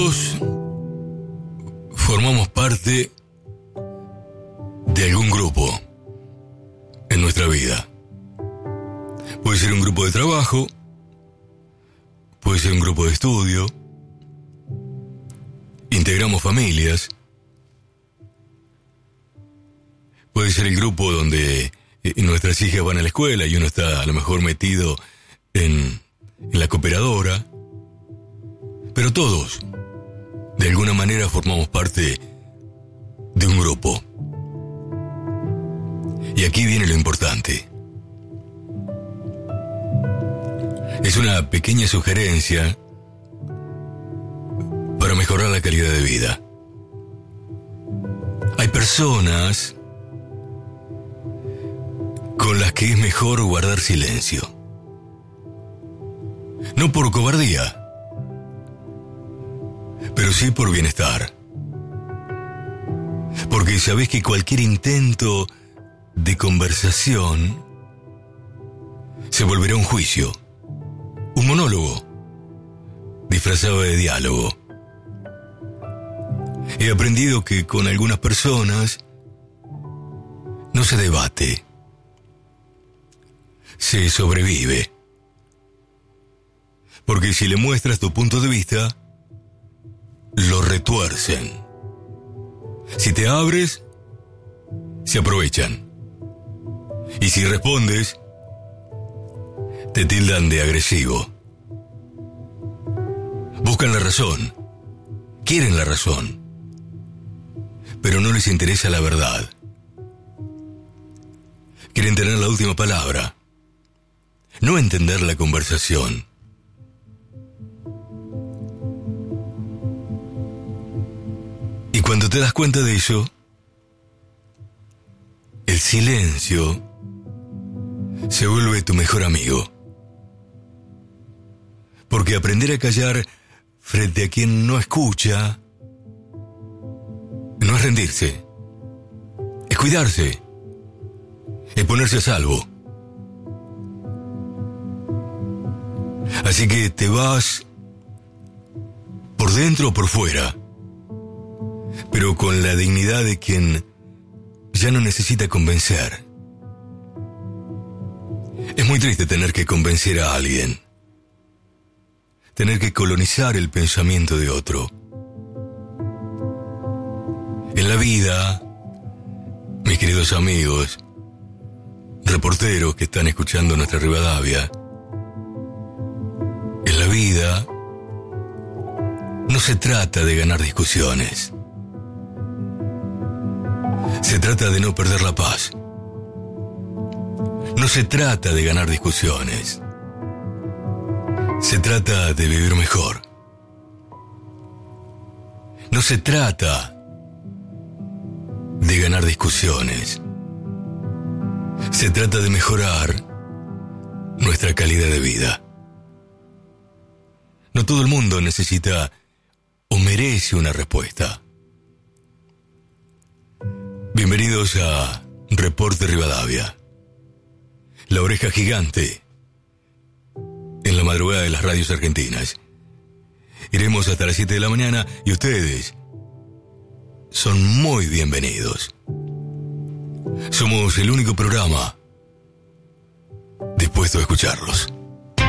Todos formamos parte de algún grupo en nuestra vida. Puede ser un grupo de trabajo, puede ser un grupo de estudio, integramos familias, puede ser el grupo donde nuestras hijas van a la escuela y uno está a lo mejor metido en la cooperadora, pero todos, de alguna manera, formamos parte de un grupo. Y aquí viene lo importante. Es una pequeña sugerencia para mejorar la calidad de vida. Hay personas con las que es mejor guardar silencio. No por cobardía, pero sí por bienestar. Porque sabés que cualquier intento de conversación se volverá un juicio, un monólogo disfrazado de diálogo. He aprendido que con algunas personas no se debate, se sobrevive. Porque si le muestras tu punto de vista, lo retuercen. Si te abres, se aprovechan. Y si respondes, te tildan de agresivo. Buscan la razón, quieren la razón, pero no les interesa la verdad. Quieren tener la última palabra, no entender la conversación. Y cuando te das cuenta de eso, el silencio se vuelve tu mejor amigo. Porque aprender a callar frente a quien no escucha no es rendirse, es cuidarse, es ponerse a salvo. Así que te vas por dentro o por fuera, pero con la dignidad de quien ya no necesita convencer. Es muy triste tener que convencer a alguien, tener que colonizar el pensamiento de otro. En la vida, mis queridos amigos, reporteros que están escuchando nuestra Rivadavia, en la vida no se trata de ganar discusiones. Se trata de no perder la paz. No se trata de ganar discusiones. Se trata de vivir mejor. No se trata de ganar discusiones. Se trata de mejorar nuestra calidad de vida. No todo el mundo necesita o merece una respuesta. Bienvenidos a Reporte Rivadavia, la oreja gigante en la madrugada de las radios argentinas. Iremos hasta las 7 de la mañana y ustedes son muy bienvenidos. Somos el único programa dispuesto a escucharlos.